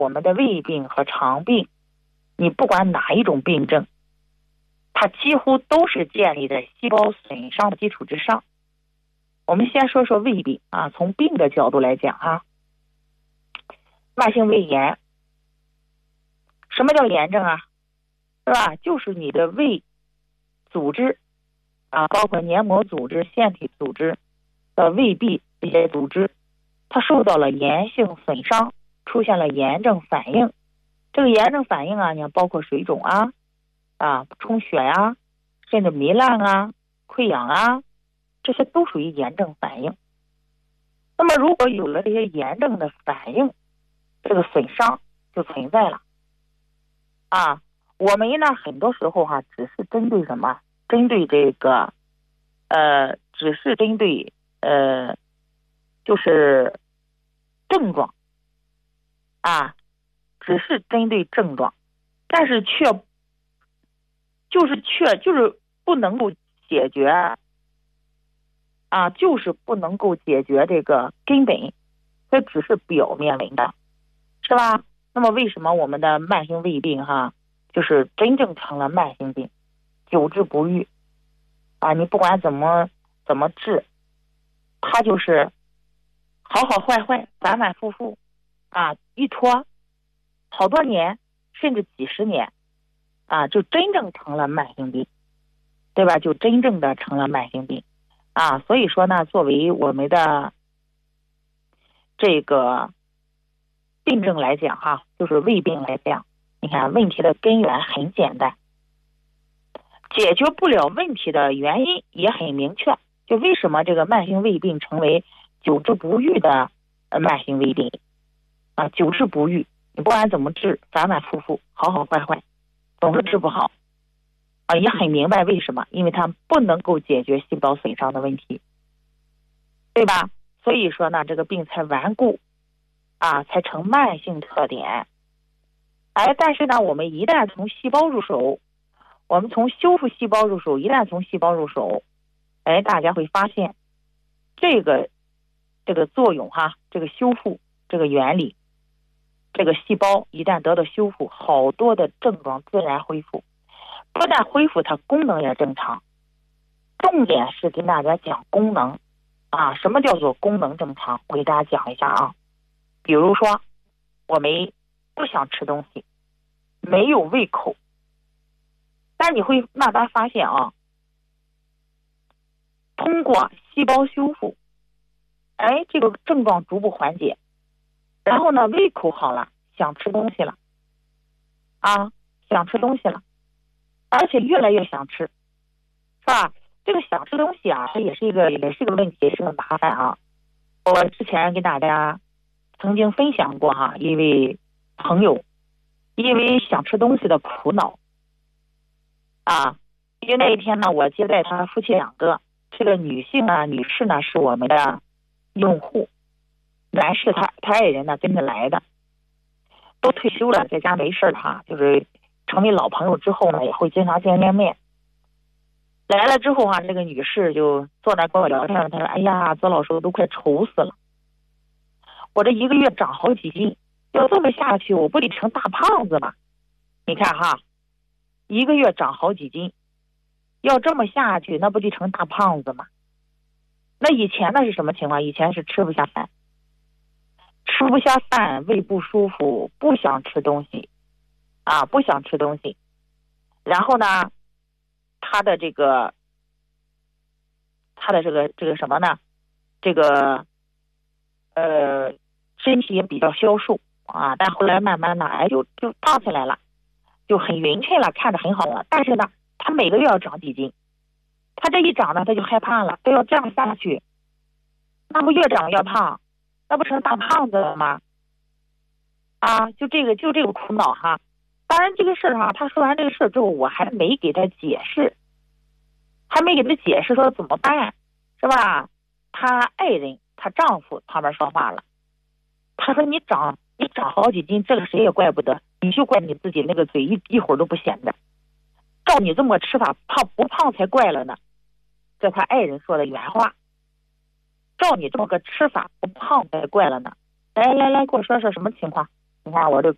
我们的胃病和肠病，你不管哪一种病症，它几乎都是建立在细胞损伤的基础之上。我们先说说胃病啊，从病的角度来讲啊，慢性胃炎，什么叫炎症啊？是吧？就是你的胃组织啊，包括黏膜组织、腺体组织的胃壁这些组织，它受到了炎性损伤，出现了炎症反应。这个炎症反应啊，你看包括水肿充血呀，甚至糜烂啊、溃疡啊，这些都属于炎症反应。那么如果有了这些炎症的反应，这个损伤就存在了啊。我们呢很多时候只是针对什么？针对这个只是针对就是症状啊，只是针对症状，但是就是不能够解决啊，就是不能够解决这个根本，这只是表面文章，是吧？那么为什么我们的慢性胃病就是真正成了慢性病，久治不愈啊？你不管怎么治，它就是好好坏坏，反反复复啊，一拖好多年，甚至几十年啊，就真正成了慢性病，对吧？就真正的成了慢性病啊。所以说呢，作为我们的这个病症来讲就是胃病来讲，你看问题的根源很简单，解决不了问题的原因也很明确，就为什么这个慢性胃病成为久治不愈的慢性胃病啊？久治不愈，你不管怎么治，反反复复，好好坏坏，总是治不好啊。也很明白为什么，因为它不能够解决细胞损伤的问题，对吧？所以说呢，这个病才顽固啊，才成慢性特点。但是呢，我们一旦从细胞入手，我们从修复细胞入手，一旦从细胞入手，大家会发现这个作用这个修复这个原理，这个细胞一旦得到修复，好多的症状自然恢复，不但恢复，它功能也正常。重点是跟大家讲功能啊，什么叫做功能正常？我给大家讲一下啊。比如说，我们不想吃东西，没有胃口，但你会慢慢发现通过细胞修复，这个症状逐步缓解，然后呢，胃口好了，想吃东西了想吃东西了，而且越来越想吃，是吧？这个想吃东西它也是一个问题，也是个麻烦我之前跟大家曾经分享过一位朋友因为想吃东西的苦恼因为那一天呢，我接待他夫妻两个，这个女士呢是我们的用户，男士他爱人呢跟着来的，都退休了，在家没事就是成为老朋友之后呢，也会经常见面。来了之后这个女士就坐那跟我聊天，她说：“哎呀，左老师我都快愁死了，我这一个月长好几斤，要这么下去，我不得成大胖子吗？你看一个月长好几斤，要这么下去，那不就成大胖子吗？那以前那是什么情况？以前是吃不下饭，胃不舒服，不想吃东西不想吃东西。然后呢，他的这个什么呢？这个身体也比较消瘦但后来慢慢的就胖起来了，就很匀称了，看着很好了。但是呢，他每个月要长几斤，他这一长呢，他就害怕了，都要这样下去，那不越长越胖，那不成大胖子了吗？就这个苦恼当然这个事他说完这个事之后，我还没给他解释，说怎么办，是吧？他爱人，他丈夫旁边说话了，他说你长好几斤，这个谁也怪不得，你就怪你自己那个嘴一会儿都不闲着，照你这么吃法，胖不胖才怪了呢。这他爱人说的原话，照你这么个吃法，不胖才怪了呢。来，给我说什么情况？你看我这